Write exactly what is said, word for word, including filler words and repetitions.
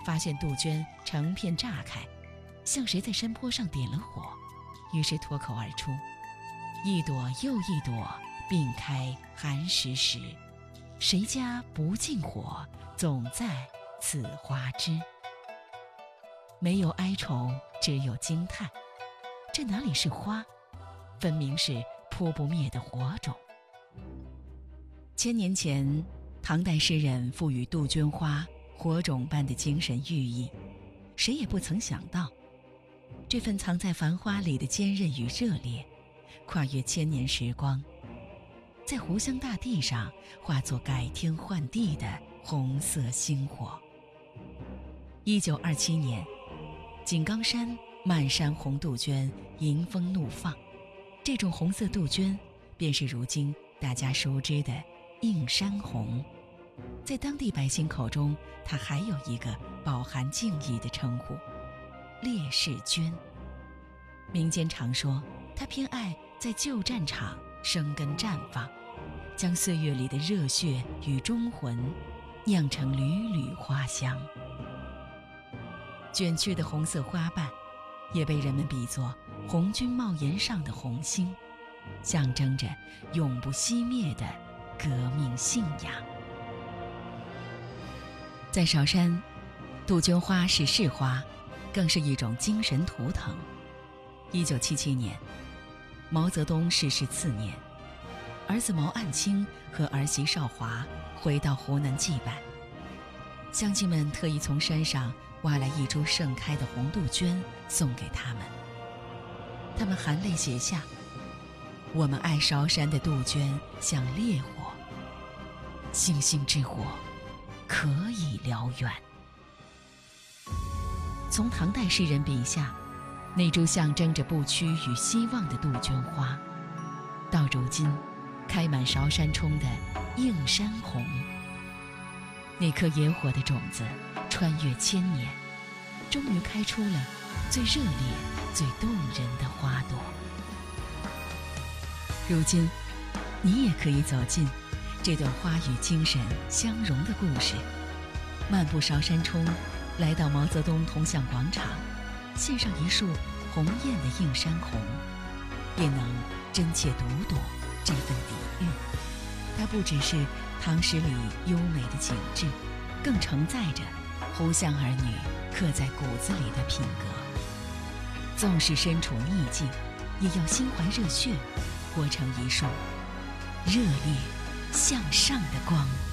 发现杜鹃成片炸开，像谁在山坡上点了火，于是脱口而出：一朵又一朵，并开寒食时，谁家不禁火，总在此花枝。没有哀愁，只有惊叹，这哪里是花，分明是扑不灭的火种。千年前，唐代诗人赋予杜鹃花火种般的精神寓意，谁也不曾想到，这份藏在繁花里的坚韧与热烈，跨越千年时光，在湖湘大地上化作改天换地的红色星火。一九二七年，井冈山漫山红杜鹃迎风怒放，这种红色杜鹃便是如今大家熟知的映山红。在当地百姓口中，它还有一个饱含敬意的称呼——烈士鹃。民间常说，它偏爱在旧战场生根绽放，将岁月里的热血与忠魂酿成缕缕花香。卷曲的红色花瓣也被人们比作红军帽檐上的红星，象征着永不熄灭的革命信仰。在韶山，杜鹃花是市花，更是一种精神图腾。一九七七年，毛泽东逝世次年，儿子毛岸青和儿媳邵华回到湖南祭拜，乡亲们特意从山上挖来一株盛开的红杜鹃送给他们。他们含泪写下：我们爱韶山的杜鹃像烈火，星星之火可以燎原。从唐代诗人笔下那株象征着不屈与希望的杜鹃花，到如今开满韶山冲的映山红，那颗野火的种子穿越千年，终于开出了最热烈最动人的花朵。如今你也可以走进这段花与精神相融的故事，漫步韶山冲，来到毛泽东铜像广场，献上一束红艳的映山红，便能真切读懂这份底蕴。它不只是唐诗里优美的景致，更承载着湖湘儿女刻在骨子里的品格。纵使身处逆境，也要心怀热血，活成一束热烈向上的光。